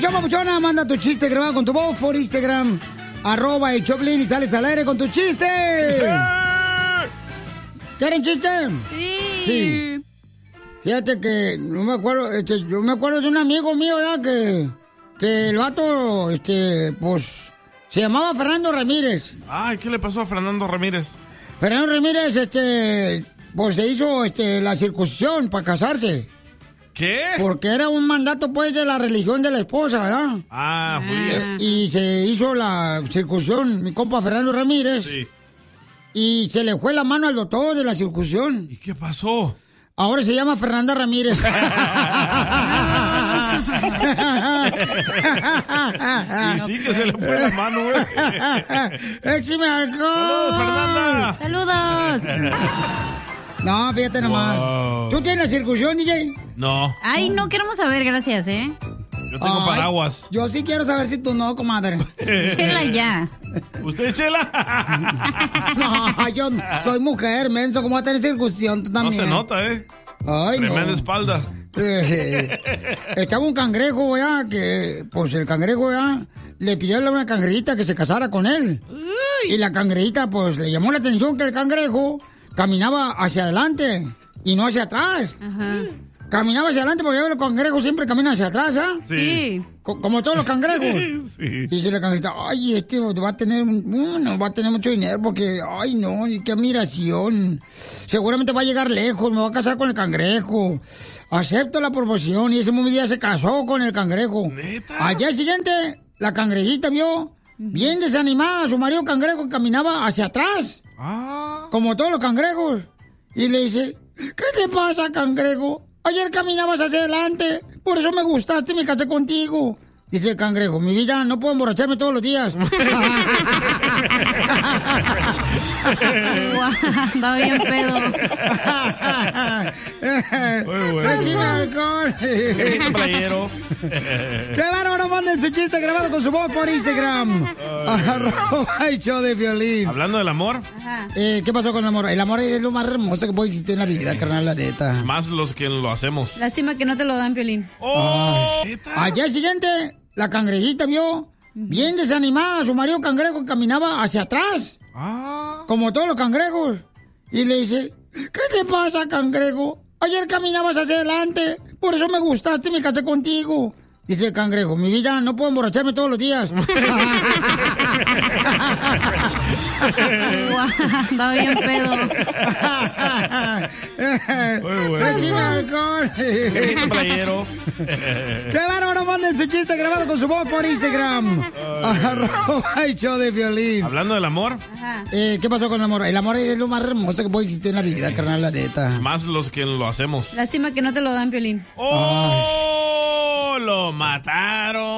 papuchón, papuchona, manda tu chiste grabado con tu voz por Instagram. @el Choplin y sales al aire con tu chiste. ¿Quieren chiste? Sí. Fíjate que no me acuerdo, yo me acuerdo de un amigo mío, ¿verdad? Que el vato, pues, se llamaba Fernando Ramírez. Ay, ¿qué le pasó a Fernando Ramírez? Fernando Ramírez, pues se hizo, la circuncisión para casarse. ¿Qué? Porque era un mandato, pues, de la religión de la esposa, ¿verdad? Ah, judía. Y se hizo la circuncisión, mi compa Fernando Ramírez. Sí. Y se le fue la mano al doctor de la circuncisión. ¿Y qué pasó? Ahora se llama Fernanda Ramírez. Y sí que se le fue la mano, güey. ¡Échame alcohol! ¡Saludos, Fernanda! ¡Saludos! No, fíjate nomás. Wow. ¿Tú tienes circuncisión, DJ? No, Ay, no queremos saber, gracias, ¿eh? yo tengo paraguas. Yo sí quiero saber si tú no, comadre. Chela ya. ¿Usted, Chela? No, yo soy mujer, menso. ¿Cómo va a tener circuncisión? Tú No también. se nota, ¿eh? Ay, Tremenda no. espalda. Estaba un cangrejo, ¿verdad? Que, pues, el cangrejo, ¿verdad? Le pidió a una cangrejita que se casara con él. Y la cangrejita, pues, le llamó la atención que el cangrejo caminaba hacia adelante y no hacia atrás. Ajá. Caminaba hacia adelante porque los cangrejos siempre caminan hacia atrás, ¿ah? Sí. Como todos los cangrejos. Sí. Y dice la cangrejita, ay, va a tener mucho dinero porque, ay, no, y qué admiración. Seguramente va a llegar lejos, me va a casar con el cangrejo. Acepto la proposición y ese mismo día se casó con el cangrejo. ¿Neta? Al día siguiente, la cangrejita vio bien desanimada a su marido cangrejo que caminaba hacia atrás, como todos los cangrejos. Y le dice, ¿qué te pasa, cangrejo? Ayer caminabas hacia adelante, por eso me gustaste y me casé contigo. Dice el cangrejo, mi vida, no puedo emborracharme todos los días. Va bien pedo. Muy bueno. ¡Échame alcohol! Este playero. ¡Qué bárbaro! Manden su chiste grabado con su voz por Instagram. @el show de Violín. Hablando del amor, Ajá. ¿Qué pasó con el amor? El amor es lo más hermoso que puede existir en la vida, carnal, la neta. más los que lo hacemos. Lástima que no te lo dan, Piolín. ¡Oh! Al día siguiente, la cangrejita vio bien desanimada a su marido cangrejo que caminaba hacia atrás, como todos los cangrejos. Y le dice, ¿qué te pasa, cangrejo? Ayer caminabas hacia adelante, por eso me gustaste y me casé contigo. Dice el cangrejo, mi vida, no puedo emborracharme todos los días. Va bien pedo. Muy bueno. ¡Échame alcohol! Este playero. ¡Qué bárbaro! Manden su chiste grabado con su voz por Instagram. @el show de Violín. Hablando del amor, Ajá. ¿Qué pasó con el amor? El amor es lo más hermoso que puede existir en la vida, carnal, la neta. más los que lo hacemos. Lástima que no te lo dan, Piolín. ¡Oh! Lo mataron.